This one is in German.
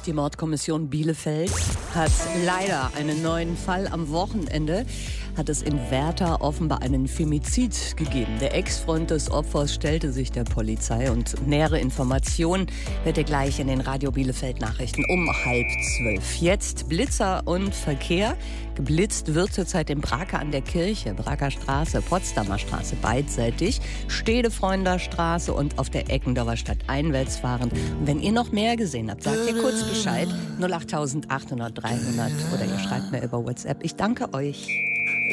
Die Mordkommission Bielefeld hat leider einen neuen Fall. Am Wochenende hat es in Werther offenbar einen Femizid gegeben. Der Ex-Freund des Opfers stellte sich der Polizei und nähere Informationen hört ihr gleich in den Radio Bielefeld Nachrichten um 11:30. Jetzt Blitzer und Verkehr. Geblitzt wird zurzeit in Brake an der Kirche, Braker Straße, Potsdamer Straße beidseitig, Stedefreunder Straße und auf der Eckendorfer Stadt einwärts fahren. Und wenn ihr noch mehr gesehen habt, sagt ihr kurz Bescheid. 08800 300 oder ihr schreibt mir über WhatsApp. Ich danke euch.